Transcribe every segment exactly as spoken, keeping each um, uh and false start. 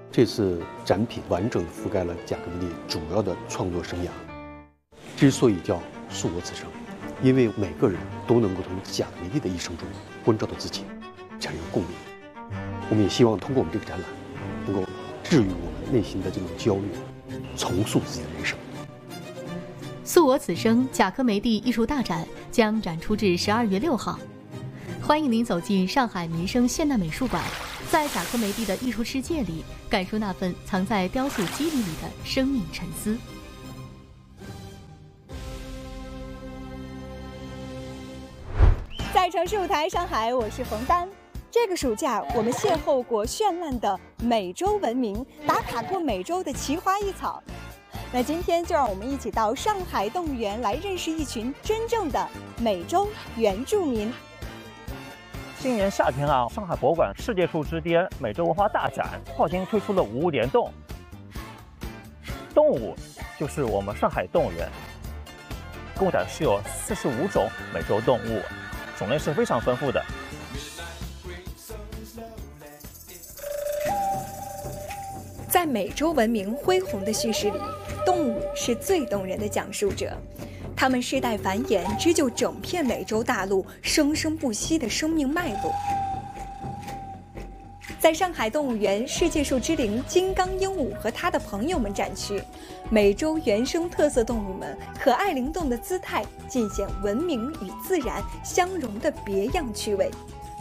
这次展品完整覆盖了贾科梅利主要的创作生涯。之所以叫诉我此生，因为每个人都能够从贾科梅利的一生中关照到自己，产生共鸣。我们也希望通过我们这个展览，能够治愈我们内心的这种焦虑，重塑自己的人生。 诉我此生贾科梅利艺术大展将展出至十二月六号，欢迎您走进上海民生现代美术馆，在贾科梅利的艺术世界里，感受那份藏在雕塑肌理里的生命沉思。 在城市舞台上海，我是冯丹。这个暑假，我们邂逅过绚烂的美洲文明，打卡过美洲的奇花异草。那今天就让我们一起到上海动物园来认识一群真正的美洲原住民。 今年夏天啊，上海博物馆世界树之巅美洲文化大展号称推出了五物联动，动物就是我们上海动物园，共展示有四十五种美洲动物，种类是非常丰富的。 在美洲文明恢宏的叙事里，动物是最动人的讲述者。它们世代繁衍，织就整片美洲大陆生生不息的生命脉络。在上海动物园世界树之灵金刚鹦鹉和它的朋友们展区，美洲原生特色动物们可爱灵动的姿态，尽显文明与自然相融的别样趣味。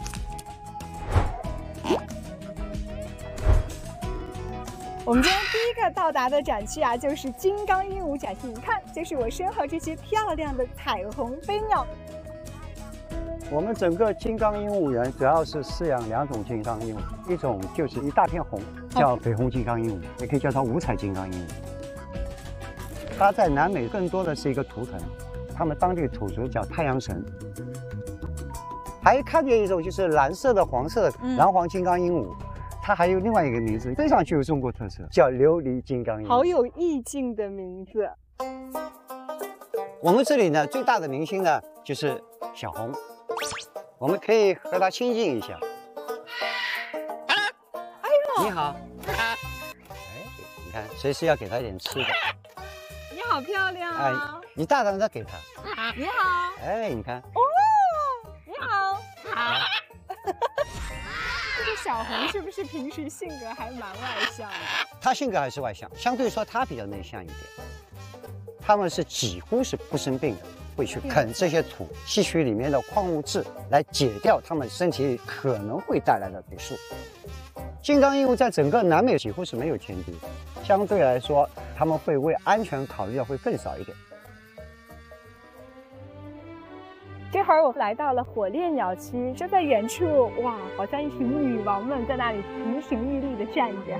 我们今天第一个到达的展区啊，就是金刚鹦鹉展区。你看，就是我身后这些漂亮的彩虹飞鸟。 我们整个金刚鹦鹉园主要是饲养两种金刚鹦鹉，一种就是一大片红，叫绯红金刚鹦鹉，也可以叫它五彩金刚鹦鹉。它在南美更多的是一个图腾，他们当地土族叫太阳神。还看见一种就是蓝色的、黄色的蓝黄金刚鹦鹉。它还有另外一个名字，非常具有中国特色，叫琉璃金刚鹦鹉， 好有意境的名字。 我们这里呢，最大的明星呢就是小红，我们可以和它亲近一下。 哎呦， 你好。哎，你看，随时要给它一点吃的。 你好漂亮啊！ 哎，你大胆的给它。 你好。 哎，你看。 哦，你好。好。这个小红是不是平时性格还蛮外向的？ 她性格还是外向，相对说她比较内向一点。他们是几乎是不生病的，会去啃这些土，吸取里面的矿物质来解掉他们身体里可能会带来的毒素。金刚鹦鹉在整个南美几乎是没有天敌，相对来说他们会为安全考虑的会更少一点。 这会儿我来到了火烈鸟区，就在远处，哇，好像一群女王们在那里亭亭玉立的站着。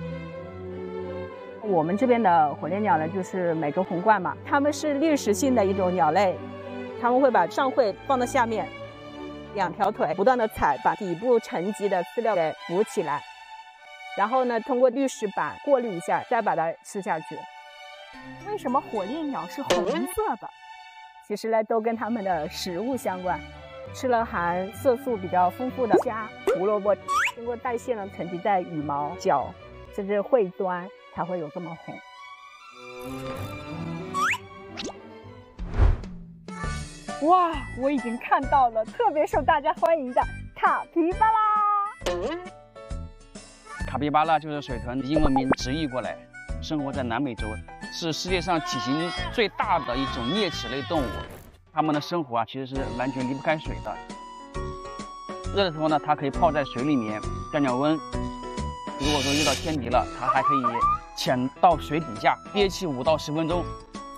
我们这边的火烈鸟呢，就是美洲红冠嘛，它们是滤食性的一种鸟类，它们会把上喙放到下面，两条腿不断的踩，把底部沉积的饲料给浮起来，然后呢，通过滤食板过滤一下，再把它吃下去。 为什么火烈鸟是红色的？ 其实呢，都跟它们的食物相关，吃了含色素比较丰富的虾、胡萝卜，经过代谢呢，沉积在羽毛、脚，甚至喙端，才会有这么红。 哇，我已经看到了特别受大家欢迎的卡皮巴拉。 卡皮巴拉就是水豚，英文名直译过来，生活在南美洲。是世界上体型最大的一种啮齿类动物，它们的生活啊其实是完全离不开水的。热的时候呢，它可以泡在水里面降降温；如果说遇到天敌了，它还可以潜到水底下憋气五到十分钟。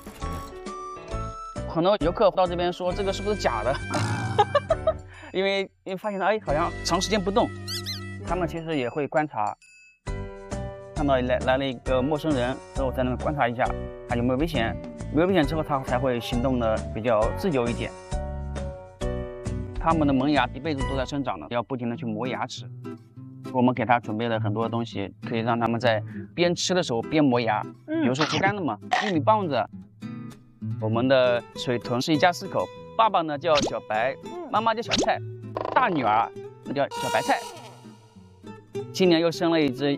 很多游客到这边说这个是不是假的？因为因为发现了，哎，好像长时间不动，他们其实也会观察。看到来来了一个陌生人之后，在那边观察一下，他有没有危险，没有危险之后，他才会行动的比较自由一点。他们的门牙一辈子都在生长的，要不停的去磨牙齿。我们给他准备了很多东西，可以让他们在边吃的时候边磨牙。比如说竹竿的嘛，玉米棒子。我们的水豚是一家四口，爸爸呢叫小白，妈妈叫小菜，大女儿那叫小白菜。今年又生了一只